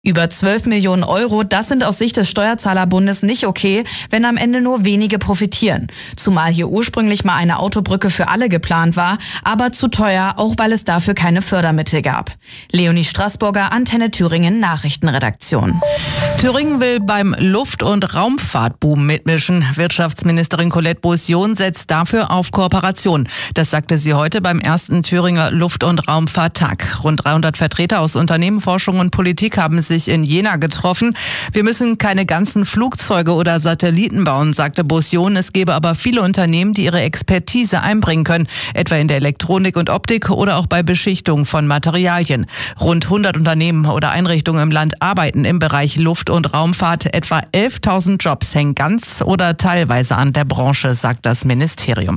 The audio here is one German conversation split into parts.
Über 12 Millionen Euro, das sind aus Sicht des Steuerzahlerbundes nicht okay, wenn am Ende nur wenige profitieren. Zumal hier ursprünglich mal eine Autobrücke für alle geplant war, aber zu teuer, auch weil es dafür keine Fördermittel gab. Leonie Straßburger, Antenne Thüringen Nachrichtenredaktion. Thüringen will beim Luft- und Raumfahrtboom mitmischen. Wirtschaftsministerin Colette Beaussion setzt dafür auf Kooperation. Das sagte sie heute beim ersten Thüringer Luft- und Raumfahrttag. Rund 300 Vertreter aus Unternehmen, Forschung und Politik haben sich in Jena getroffen. Wir müssen keine ganzen Flugzeuge oder Satelliten bauen, sagte Beaussion. Es gäbe aber viele Unternehmen, die ihre Expertise einbringen können, etwa in der Elektronik und Optik oder auch bei Beschichtung von Materialien. Rund 100 Unternehmen oder Einrichtungen im Land arbeiten im Bereich Luft- und Raumfahrt. Etwa 11.000 Jobs hängen ganz oder teilweise an der Branche, sagt das Ministerium.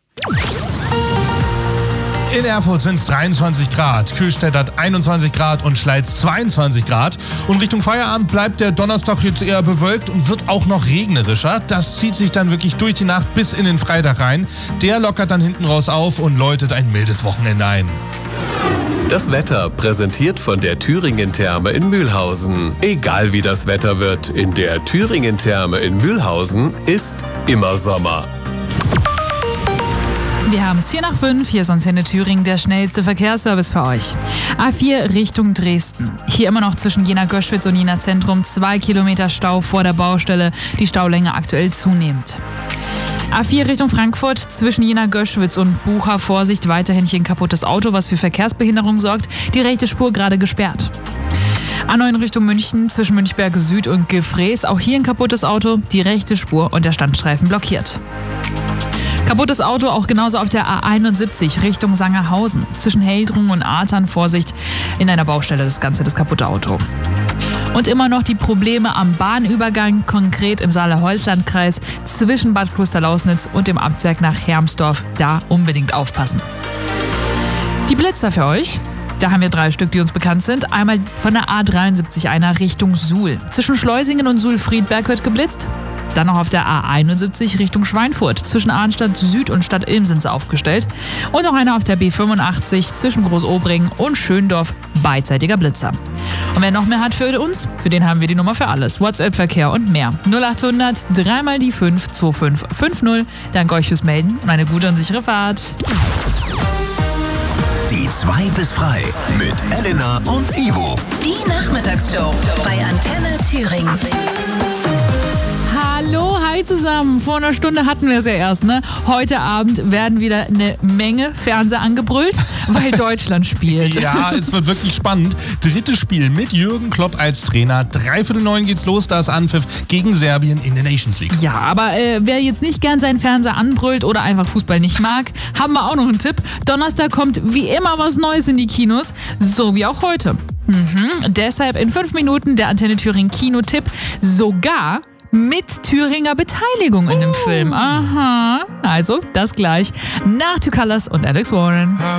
In Erfurt sind es 23 Grad, Kühlstedt hat 21 Grad und Schleiz 22 Grad. Und Richtung Feierabend bleibt der Donnerstag jetzt eher bewölkt und wird auch noch regnerischer. Das zieht sich dann wirklich durch die Nacht bis in den Freitag rein. Der lockert dann hinten raus auf und läutet ein mildes Wochenende ein. Das Wetter präsentiert von der Thüringen-Therme in Mühlhausen. Egal wie das Wetter wird, in der Thüringen-Therme in Mühlhausen ist immer Sommer. Wir haben es 4:05, hier ist Antenne Thüringen, der schnellste Verkehrsservice für euch. A4 Richtung Dresden. Hier immer noch zwischen Jena-Göschwitz und Jena-Zentrum 2 Kilometer Stau vor der Baustelle, die Staulänge aktuell zunehmend. A4 Richtung Frankfurt zwischen Jena-Göschwitz und Bucha, Vorsicht, weiterhin hier ein kaputtes Auto, was für Verkehrsbehinderung sorgt, die rechte Spur gerade gesperrt. A9 Richtung München zwischen Münchberg Süd und Gefrees, auch hier ein kaputtes Auto, die rechte Spur und der Standstreifen blockiert. Kaputtes Auto auch genauso auf der A71 Richtung Sangerhausen. Zwischen Heldrun und Artern, Vorsicht, in einer Baustelle das kaputte Auto. Und immer noch die Probleme am Bahnübergang, konkret im Saale-Holzland-Kreis zwischen Bad Klosterlausnitz und dem Abzweig nach Hermsdorf. Da unbedingt aufpassen. Die Blitzer für euch. Da haben wir 3 Stück, die uns bekannt sind. Einmal von der A73 einer Richtung Suhl. Zwischen Schleusingen und Suhl-Friedberg wird geblitzt. Dann noch auf der A71 Richtung Schweinfurt. Zwischen Arnstadt Süd und Stadt Ilm sind sie aufgestellt. Und noch einer auf der B85 zwischen Großobringen und Schöndorf. Beidseitiger Blitzer. Und wer noch mehr hat für uns, für den haben wir die Nummer für alles. WhatsApp-Verkehr und mehr. 0800 3 mal die 5 2550. Danke euch fürs Melden und eine gute und sichere Fahrt. Die 2 bis frei mit Elena und Ivo. Die Nachmittagsshow bei Antenne Thüringen. Hallo, hi zusammen. Vor einer Stunde hatten wir es ja erst, ne? Heute Abend werden wieder eine Menge Fernseher angebrüllt, weil Deutschland spielt. Ja, es wird wirklich spannend. 3. Spiel mit Jürgen Klopp als Trainer. 8:45 geht's los, da ist Anpfiff gegen Serbien in der Nations League. Ja, aber wer jetzt nicht gern seinen Fernseher anbrüllt oder einfach Fußball nicht mag, haben wir auch noch einen Tipp. Donnerstag kommt wie immer was Neues in die Kinos, so wie auch heute. Deshalb in 5 Minuten der Antenne Thüringen Kinotipp, sogar mit Thüringer Beteiligung in dem Film. Aha, also das gleich nach Two Colors und Alex Warren.